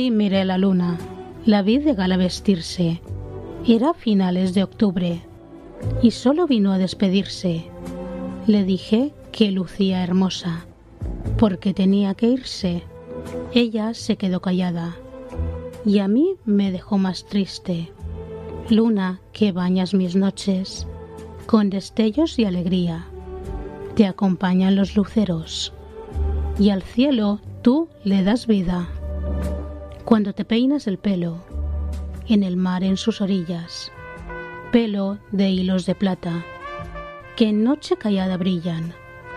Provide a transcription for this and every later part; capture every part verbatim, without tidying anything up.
Fui y miré la luna. La vi de gala vestirse. Era finales de octubre y solo vino a despedirse. Le dije que lucía hermosa, porque tenía que irse. Ella se quedó callada y a mí me dejó más triste. Luna, que bañas mis noches con destellos y alegría, te acompañan los luceros y al cielo tú le das vida. Cuando te peinas el pelo, en el mar en sus orillas, pelo de hilos de plata, que en noche callada brillan.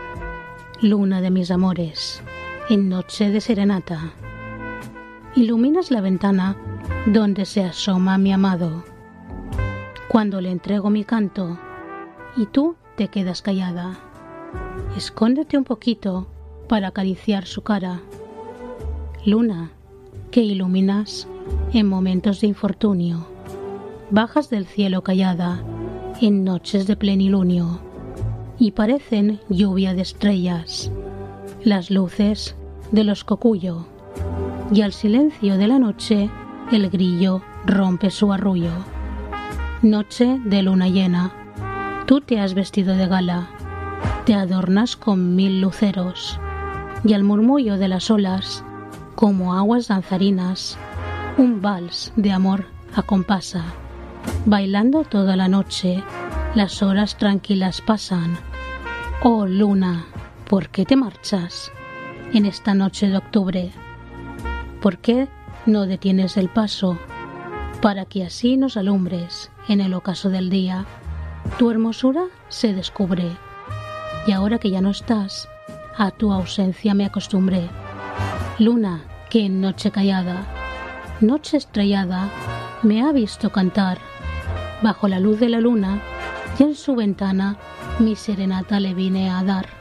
Luna de mis amores, en noche de serenata, iluminas la ventana donde se asoma mi amado. Cuando le entrego mi canto y tú te quedas callada, escóndete un poquito para acariciar su cara. Luna, que iluminas en momentos de infortunio, bajas del cielo callada en noches de plenilunio y parecen lluvia de estrellas las luces de los cocuyo, y al silencio de la noche el grillo rompe su arrullo. Noche de luna llena, tú te has vestido de gala, te adornas con mil luceros y al murmullo de las olas, como aguas danzarinas, un vals de amor acompasa. Bailando toda la noche, las horas tranquilas pasan. Oh luna, ¿por qué te marchas en esta noche de octubre? ¿Por qué no detienes el paso para que así nos alumbres en el ocaso del día? Tu hermosura se descubre y ahora que ya no estás, a tu ausencia me acostumbré. Luna, que en noche callada, noche estrellada, me ha visto cantar bajo la luz de la luna y en su ventana mi serenata le vine a dar.